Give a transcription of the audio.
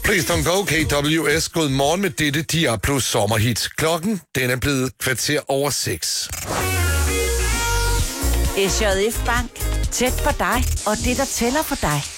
Please Don't Go, KWS. God morgen med dette Diablo sommerhit. Klokken, den er blevet 6:15. SJF Bank. Tæt på dig, og det, der tæller for dig.